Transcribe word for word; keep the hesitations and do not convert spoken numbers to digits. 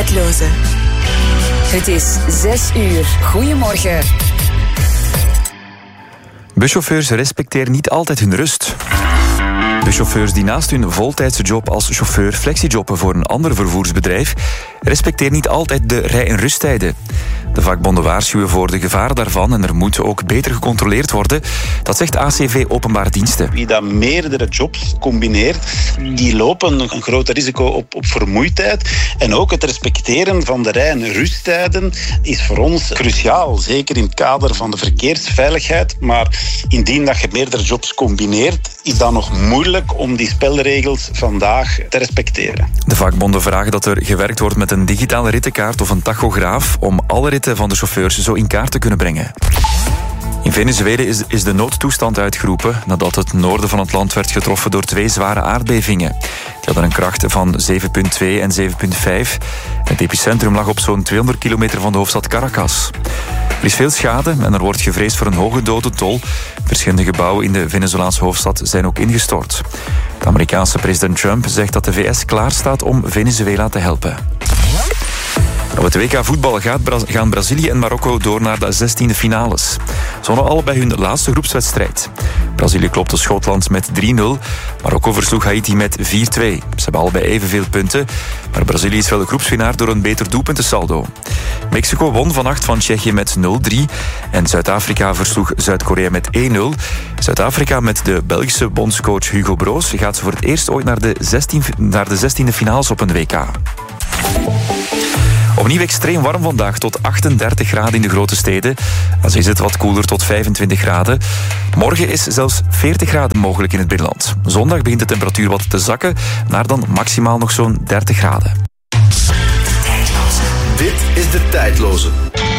Tijdloze. Het is zes uur. Goedemorgen. Buschauffeurs respecteren niet altijd hun rust. Buschauffeurs die naast hun voltijdse job als chauffeur flexijobben voor een ander vervoersbedrijf, respecteren niet altijd de rij- en rusttijden. De vakbonden waarschuwen voor de gevaren daarvan en er moet ook beter gecontroleerd worden. Dat zegt A C V Openbare Diensten. Wie dat meerdere jobs combineert, die lopen een groot risico op, op vermoeidheid. En ook het respecteren van de rij- en rusttijden is voor ons cruciaal. Zeker in het kader van de verkeersveiligheid. Maar indien dat je meerdere jobs combineert, is dat nog moeilijk om die spelregels vandaag te respecteren. De vakbonden vragen dat er gewerkt wordt met een digitale rittenkaart of een tachograaf om alle ritten van de chauffeurs zo in kaart te kunnen brengen. In Venezuela is, is de noodtoestand uitgeroepen nadat het noorden van het land werd getroffen door twee zware aardbevingen. Die hadden een kracht van zeven komma twee en zeven komma vijf. Het epicentrum lag op zo'n tweehonderd kilometer van de hoofdstad Caracas. Er is veel schade en er wordt gevreesd voor een hoge dodentol. Verschillende gebouwen in de Venezolaanse hoofdstad zijn ook ingestort. De Amerikaanse president Trump zegt dat de V S klaar staat om Venezuela te helpen. Op het W K voetbal gaan Brazilië en Marokko door naar de zestiende finales. Ze wonnen allebei hun laatste groepswedstrijd. Brazilië klopte Schotland met drie nul. Marokko versloeg Haiti met vier twee. Ze hebben allebei evenveel punten. Maar Brazilië is wel de groepswinnaar door een beter doelpuntensaldo. Mexico won vannacht van Tsjechië met nul drie. En Zuid-Afrika versloeg Zuid-Korea met één nul. Zuid-Afrika met de Belgische bondscoach Hugo Broos gaat ze voor het eerst ooit naar de, zestien, naar de zestiende finales op een W K. Opnieuw extreem warm vandaag, tot achtendertig graden in de grote steden. Dan is het wat koeler, tot vijfentwintig graden. Morgen is zelfs veertig graden mogelijk in het binnenland. Zondag begint de temperatuur wat te zakken, naar dan maximaal nog zo'n dertig graden. Dit is de Tijdloze.